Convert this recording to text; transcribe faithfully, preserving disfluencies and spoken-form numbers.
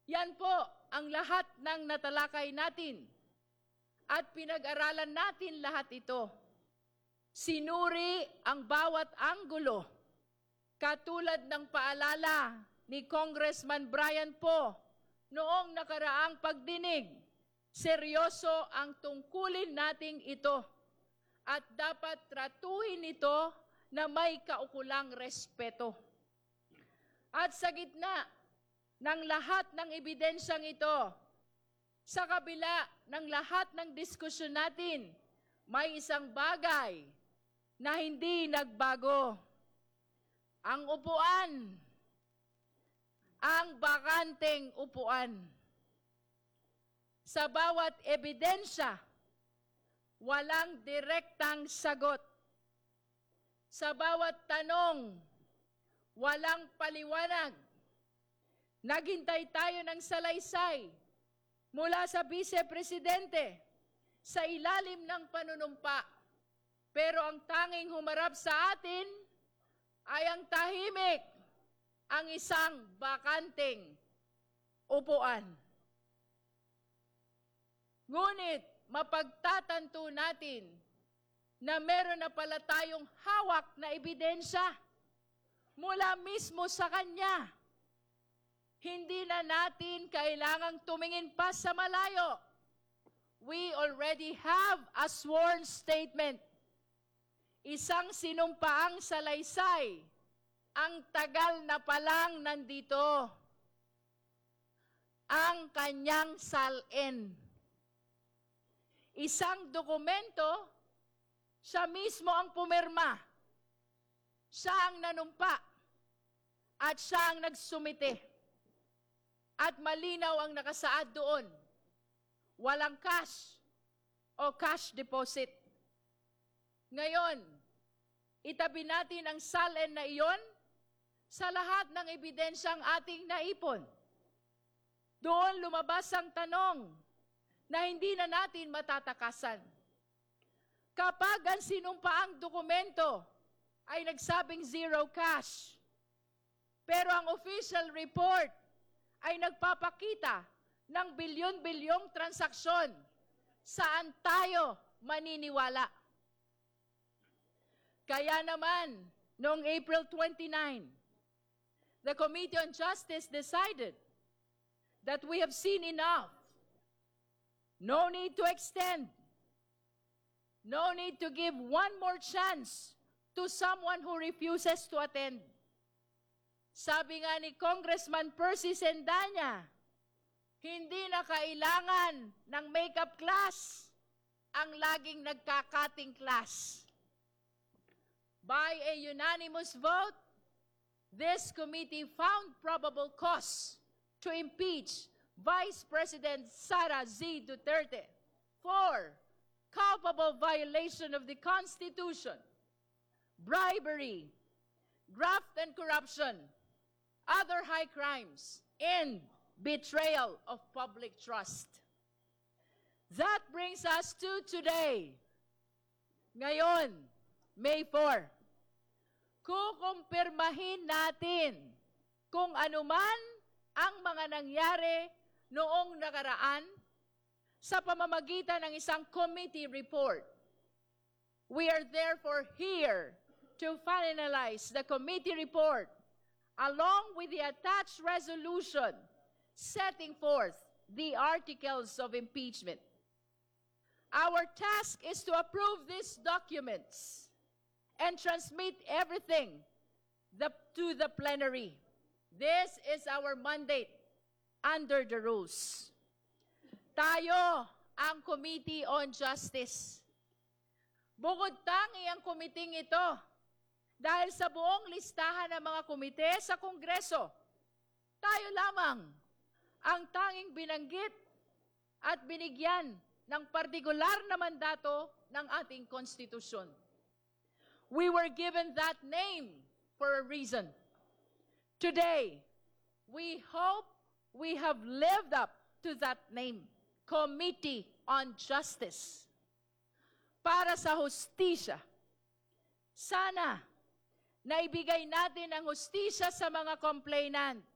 Yan po ang lahat ng natalakay natin at pinag-aralan natin lahat ito. Sinuri ang bawat anggulo, katulad ng paalala ni Congressman Brian Poe noong nakaraang pagdinig. Seryoso ang tungkulin nating ito at dapat tratuhin ito na may kaukulang respeto. At sa gitna ng lahat ng ebidensyang ito, sa kabila ng lahat ng diskusyon natin, may isang bagay na hindi nagbago. Ang upuan, ang bakanteng upuan. Sa bawat ebidensya, walang direktang sagot. Sa bawat tanong, walang paliwanag. Naghintay tayo ng salaysay mula sa Vice-Presidente sa ilalim ng panunumpa. Pero ang tanging humarap sa atin ay ang tahimik, ang isang bakanteng upuan. Ngunit mapagtatanto natin na meron na pala tayong hawak na ebidensya mula mismo sa Kanya. Hindi na natin kailangang tumingin pa sa malayo. We already have a sworn statement. Isang sinumpaang salaysay, ang tagal na palang nandito. Ang kanyang salin. Isang dokumento, siya mismo ang pumirma. Siya ang nanumpa. At siya ang nagsumite. At malinaw ang nakasaad doon. Walang cash o cash deposit. Ngayon, itabi natin ang salin na iyon sa lahat ng ebidensyang ating naipon. Doon lumabas ang tanong na hindi na natin matatakasan. Kapag ang sinumpaang dokumento ay nagsabing zero cash, pero ang official report ay nagpapakita ng bilyon-bilyong transaksyon, saan tayo maniniwala? Kaya naman, noong April twenty-ninth, the Committee on Justice decided that we have seen enough. No need to extend. No need to give one more chance to someone who refuses to attend. Sabi nga ni Congressman Percy Sendanya, hindi na kailangan ng makeup class ang laging nagkakating class. By a unanimous vote, this committee found probable cause to impeach Vice President Sara Z. Duterte for culpable violation of the Constitution, bribery, graft and corruption, other high crimes, and betrayal of public trust. That brings us to today. Ngayon, May fourth, kukumpirmahin natin kung anuman ang mga nangyari noong nakaraan sa pamamagitan ng isang committee report. We are therefore here to finalize the committee report along with the attached resolution setting forth the articles of impeachment. Our task is to approve these documents and transmit everything the, to the plenary. This is our mandate under the rules. Tayo ang Committee on Justice. Bukod tangi ang komiting ito dahil sa buong listahan ng mga komite sa Kongreso, tayo lamang ang tanging binanggit at binigyan ng partikular na mandato ng ating konstitusyon. We were given that name for a reason. Today, we hope we have lived up to that name, Committee on Justice. Para sa hustisya, sana naibigay natin ang hustisya sa mga complainant